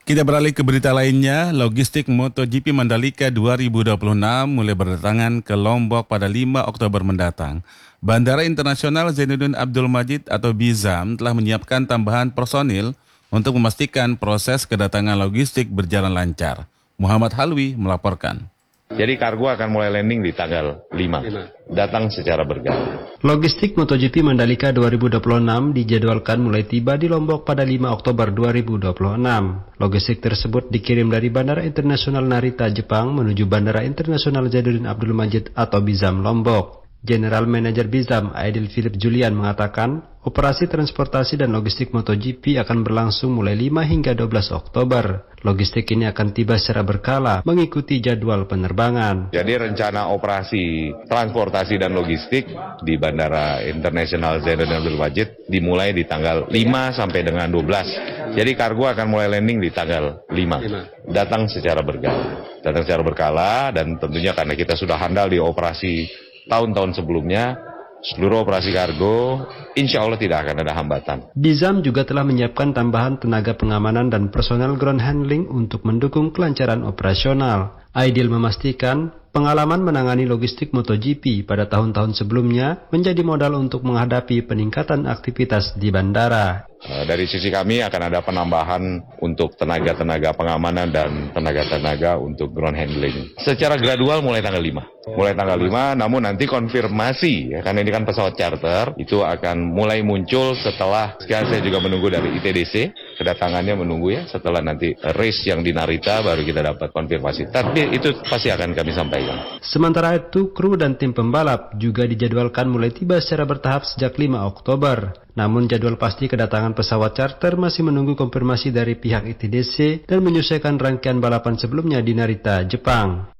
Kita beralih ke berita lainnya, logistik MotoGP Mandalika 2026 mulai berdatangan ke Lombok pada 5 Oktober mendatang. Bandara Internasional Zainuddin Abdul Majid atau BIZAM telah menyiapkan tambahan personil untuk memastikan proses kedatangan logistik berjalan lancar. Muhammad Halwi melaporkan. Jadi kargo akan mulai landing di tanggal 5, datang secara bergala. Logistik MotoGP Mandalika 2026 dijadwalkan mulai tiba di Lombok pada 5 Oktober 2026. Logistik tersebut dikirim dari Bandara Internasional Narita, Jepang menuju Bandara Internasional Zainuddin Abdul Majid atau BIZAM Lombok. General Manager BIZAM, Aidil Philip Julian mengatakan, operasi transportasi dan logistik MotoGP akan berlangsung mulai 5 hingga 12 Oktober. Logistik ini akan tiba secara berkala mengikuti jadwal penerbangan. Jadi rencana operasi transportasi dan logistik di Bandara Internasional Zainuddin Abdul Majid dimulai di tanggal 5 sampai dengan 12. Jadi kargo akan mulai landing di tanggal 5. Datang secara berkala dan tentunya karena kita sudah handal di operasi tahun-tahun sebelumnya, seluruh operasi kargo insya Allah tidak akan ada hambatan. BIZAM juga telah menyiapkan tambahan tenaga pengamanan dan personel ground handling untuk mendukung kelancaran operasional. Aidil memastikan pengalaman menangani logistik MotoGP pada tahun-tahun sebelumnya menjadi modal untuk menghadapi peningkatan aktivitas di bandara. Dari sisi kami akan ada penambahan untuk tenaga-tenaga pengamanan dan tenaga-tenaga untuk ground handling. Secara gradual mulai tanggal 5. Mulai tanggal 5, namun nanti konfirmasi, ya, karena ini kan pesawat charter, itu akan mulai muncul setelah, sekarang saya juga menunggu dari ITDC, kedatangannya menunggu ya, setelah nanti race yang di Narita baru kita dapat konfirmasi. Tapi itu pasti akan kami sampaikan. Sementara itu, kru dan tim pembalap juga dijadwalkan mulai tiba secara bertahap sejak 5 Oktober. Namun jadwal pasti kedatangan pesawat charter masih menunggu konfirmasi dari pihak ITDC dan menyesuaikan rangkaian balapan sebelumnya di Narita, Jepang.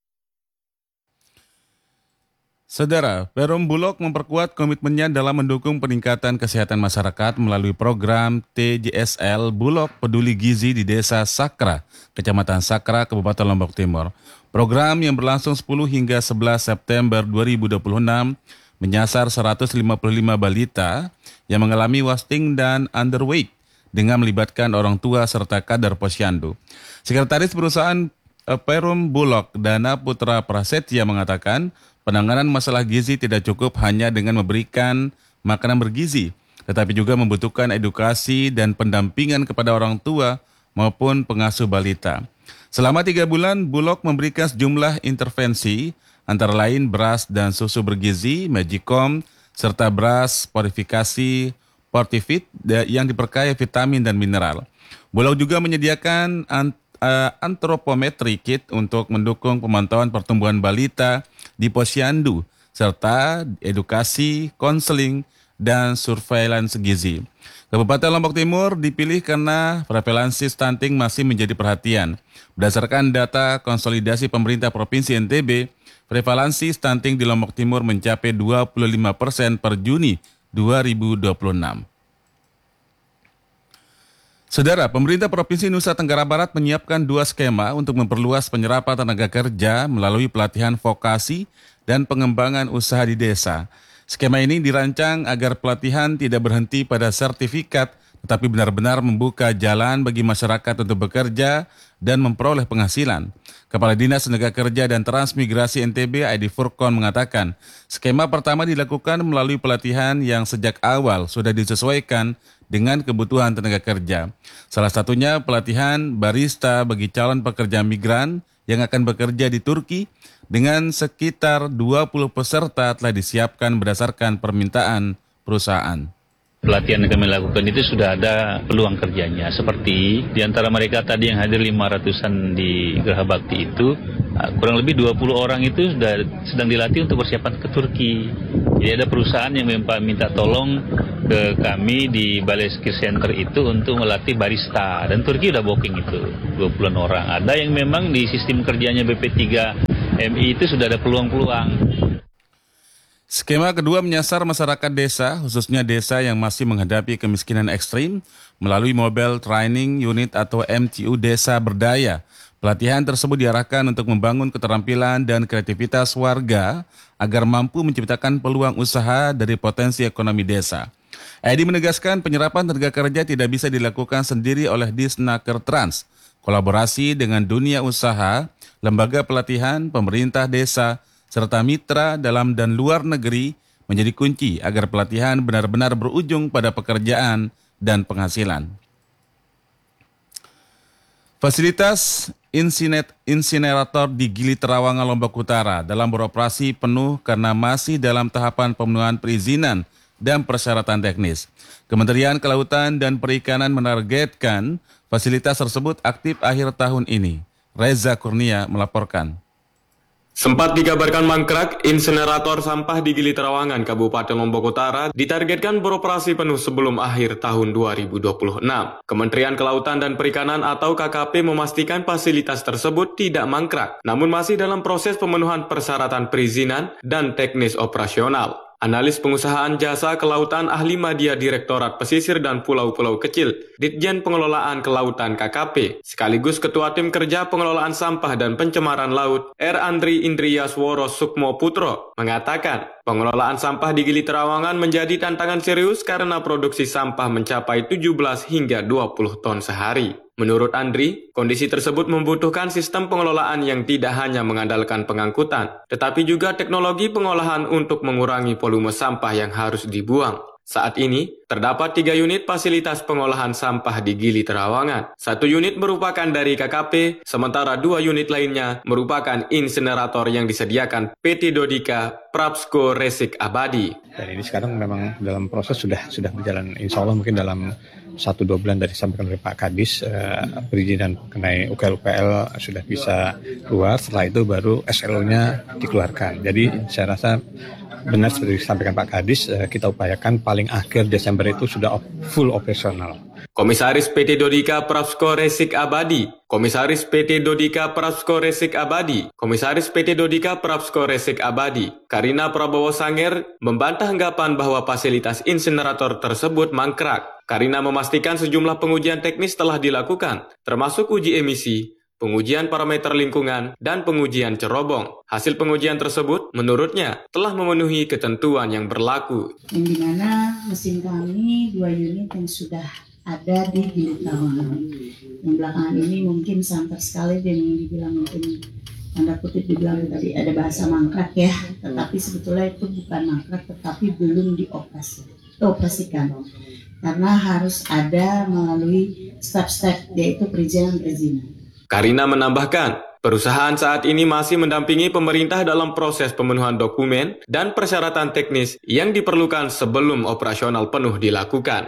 Saudara, Perum Bulog memperkuat komitmennya dalam mendukung peningkatan kesehatan masyarakat melalui program TJSL Bulog Peduli Gizi di Desa Sakra, Kecamatan Sakra, Kabupaten Lombok Timur. Program yang berlangsung 10 hingga 11 September 2026 menyasar 155 balita yang mengalami wasting dan underweight dengan melibatkan orang tua serta kader posyandu. Sekretaris Perusahaan Perum Bulog Dana Putra Prasetya mengatakan penanganan masalah gizi tidak cukup hanya dengan memberikan makanan bergizi, tetapi juga membutuhkan edukasi dan pendampingan kepada orang tua maupun pengasuh balita. Selama 3 bulan, Bulog memberikan sejumlah intervensi, antara lain beras dan susu bergizi, Magicom, serta beras purifikasi Fortifit yang diperkaya vitamin dan mineral. Bulog juga menyediakan antropometri kit untuk mendukung pemantauan pertumbuhan balita di posyandu, serta edukasi, konseling, dan surveillance gizi. Kabupaten Lombok Timur dipilih karena prevalensi stunting masih menjadi perhatian. Berdasarkan data konsolidasi pemerintah Provinsi NTB, prevalensi stunting di Lombok Timur mencapai 25% per Juni 2026. Saudara, pemerintah Provinsi Nusa Tenggara Barat menyiapkan 2 skema untuk memperluas penyerapan tenaga kerja melalui pelatihan vokasi dan pengembangan usaha di desa. Skema ini dirancang agar pelatihan tidak berhenti pada sertifikat, tetapi benar-benar membuka jalan bagi masyarakat untuk bekerja dan memperoleh penghasilan. Kepala Dinas Tenaga Kerja dan Transmigrasi NTB Adi Furkon mengatakan, skema pertama dilakukan melalui pelatihan yang sejak awal sudah disesuaikan dengan kebutuhan tenaga kerja. Salah satunya pelatihan barista bagi calon pekerja migran yang akan bekerja di Turki dengan sekitar 20 peserta telah disiapkan berdasarkan permintaan perusahaan. Pelatihan yang kami lakukan itu sudah ada peluang kerjanya, seperti di antara mereka tadi yang hadir 500-an di Geraha Bakti itu, kurang lebih 20 orang itu sudah sedang dilatih untuk persiapan ke Turki. Jadi ada perusahaan yang minta tolong ke kami di Balai Skill Center itu untuk melatih barista, dan Turki udah booking itu 20-an orang. Ada yang memang di sistem kerjanya BP3MI itu sudah ada peluang-peluang. Skema kedua menyasar masyarakat desa, khususnya desa yang masih menghadapi kemiskinan ekstrim, melalui Mobile Training Unit atau MTU Desa Berdaya. Pelatihan tersebut diarahkan untuk membangun keterampilan dan kreativitas warga agar mampu menciptakan peluang usaha dari potensi ekonomi desa. Edi menegaskan penyerapan tenaga kerja tidak bisa dilakukan sendiri oleh Disnaker Trans. Kolaborasi dengan dunia usaha, lembaga pelatihan, pemerintah desa, serta mitra dalam dan luar negeri menjadi kunci agar pelatihan benar-benar berujung pada pekerjaan dan penghasilan. Fasilitas insinerator di Gili Trawangan, Lombok Utara dalam beroperasi penuh karena masih dalam tahapan pemenuhan perizinan dan persyaratan teknis. Kementerian Kelautan dan Perikanan menargetkan fasilitas tersebut aktif akhir tahun ini. Reza Kurnia melaporkan. Sempat dikabarkan mangkrak, insinerator sampah di Gili Trawangan, Kabupaten Lombok Utara ditargetkan beroperasi penuh sebelum akhir tahun 2026. Kementerian Kelautan dan Perikanan atau KKP memastikan fasilitas tersebut tidak mangkrak, namun masih dalam proses pemenuhan persyaratan perizinan dan teknis operasional. Analis pengusahaan jasa kelautan ahli media Direktorat Pesisir dan Pulau-Pulau Kecil, Ditjen Pengelolaan Kelautan KKP, sekaligus Ketua Tim Kerja Pengelolaan Sampah dan Pencemaran Laut, R. Andri Indriyasworo Sukmo Putro, mengatakan pengelolaan sampah di Gili Trawangan menjadi tantangan serius karena produksi sampah mencapai 17 hingga 20 ton sehari. Menurut Andri, kondisi tersebut membutuhkan sistem pengelolaan yang tidak hanya mengandalkan pengangkutan, tetapi juga teknologi pengolahan untuk mengurangi volume sampah yang harus dibuang. Saat ini, terdapat 3 unit fasilitas pengolahan sampah di Gili Trawangan. 1 unit merupakan dari KKP, sementara 2 unit lainnya merupakan insinerator yang disediakan PT Dodika Prapsko Resik Abadi. Dan ini sekarang memang dalam proses sudah berjalan, insya Allah mungkin dalam 1-2 bulan dari disampaikan oleh Pak Kadis, perizinan mengenai UKL-UPL sudah bisa keluar, setelah itu baru SLO-nya dikeluarkan. Jadi saya rasa benar seperti disampaikan Pak Kadis, kita upayakan paling akhir Desember itu sudah full operasional. Komisaris PT Dodika Prapsko Resik Abadi, Komisaris PT Dodika Prapsko Resik Abadi, Komisaris PT Dodika Prapsko Resik Abadi, Karina Prabowo Sanger membantah anggapan bahwa fasilitas insinerator tersebut mangkrak. Karina memastikan sejumlah pengujian teknis telah dilakukan, termasuk uji emisi, pengujian parameter lingkungan, dan pengujian cerobong. Hasil pengujian tersebut, menurutnya, telah memenuhi ketentuan yang berlaku. Yang dimana mesin kami 2 unit yang sudah ada di Gili Trawangan. Yang belakangan ini mungkin santer sekali dengan dibilang mungkin tanda kutip dibilang tadi ada bahasa mangkrak ya, tetapi sebetulnya itu bukan mangkrak, tetapi belum dioperasikan. Karena harus ada melalui step-step, yaitu perizinan. Karina menambahkan, perusahaan saat ini masih mendampingi pemerintah dalam proses pemenuhan dokumen dan persyaratan teknis yang diperlukan sebelum operasional penuh dilakukan.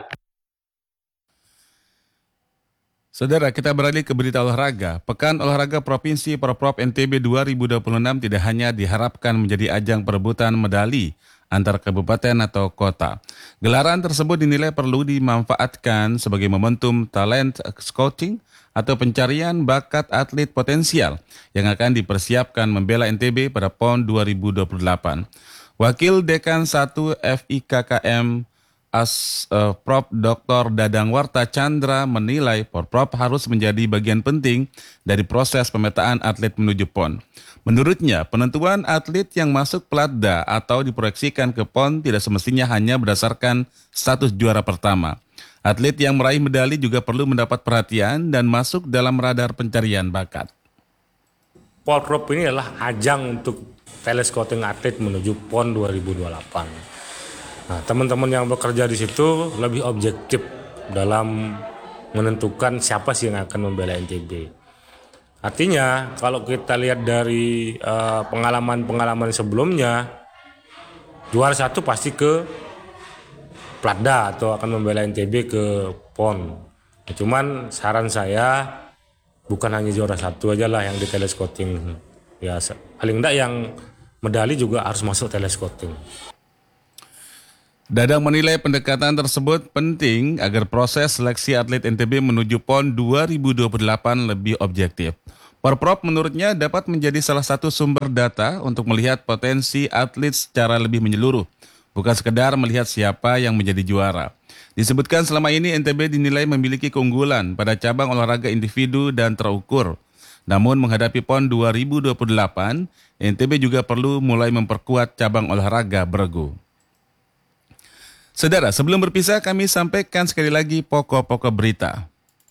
Saudara, kita beralih ke berita olahraga. Pekan Olahraga Provinsi Porprov NTB 2026 tidak hanya diharapkan menjadi ajang perebutan medali antar kabupaten atau kota. Gelaran tersebut dinilai perlu dimanfaatkan sebagai momentum talent scouting atau pencarian bakat atlet potensial yang akan dipersiapkan membela NTB pada PON 2028. Wakil Dekan 1 FIKKM Prof. Dr. Dadang Warta Chandra menilai Porprov harus menjadi bagian penting dari proses pemetaan atlet menuju PON. Menurutnya, penentuan atlet yang masuk Platda atau diproyeksikan ke PON tidak semestinya hanya berdasarkan status juara pertama. Atlet yang meraih medali juga perlu mendapat perhatian dan masuk dalam radar pencarian bakat. Porprov ini adalah ajang untuk telescouting atlet menuju PON 2028. Nah, teman-teman yang bekerja di situ lebih objektif dalam menentukan siapa sih yang akan membela NTB. Artinya, kalau kita lihat dari pengalaman-pengalaman sebelumnya, juara 1 pasti ke Platda atau akan membela NTB ke PON. Cuman saran saya bukan hanya juara 1 aja lah yang di telescouting. Ya, paling enggak yang medali juga harus masuk telescouting. Dadang menilai pendekatan tersebut penting agar proses seleksi atlet NTB menuju PON 2028 lebih objektif. Porprov menurutnya dapat menjadi salah satu sumber data untuk melihat potensi atlet secara lebih menyeluruh, bukan sekedar melihat siapa yang menjadi juara. Disebutkan selama ini NTB dinilai memiliki keunggulan pada cabang olahraga individu dan terukur. Namun menghadapi PON 2028, NTB juga perlu mulai memperkuat cabang olahraga bergu. Saudara, sebelum berpisah kami sampaikan sekali lagi pokok-pokok berita.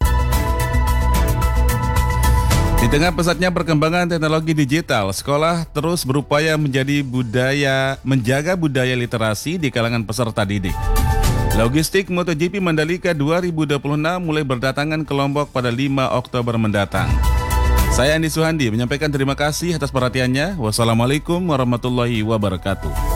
Di tengah pesatnya perkembangan teknologi digital, sekolah terus berupaya menjaga budaya literasi di kalangan peserta didik. Logistik MotoGP Mandalika 2026 mulai berdatangan ke Lombok pada 5 Oktober mendatang. Saya Andi Suhandi menyampaikan terima kasih atas perhatiannya. Wassalamualaikum warahmatullahi wabarakatuh.